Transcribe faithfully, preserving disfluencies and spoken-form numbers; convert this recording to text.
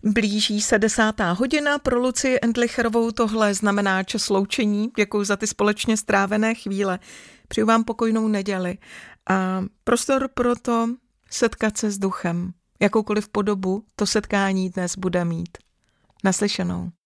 Blíží se desátá hodina, pro Lucii Endlicherovou tohle znamená čas loučení. Děkuji za ty společně strávené chvíle. Přeju vám pokojnou neděli a prostor pro to setkat se s duchem. Jakoukoliv podobu to setkání dnes bude mít. Naslyšenou.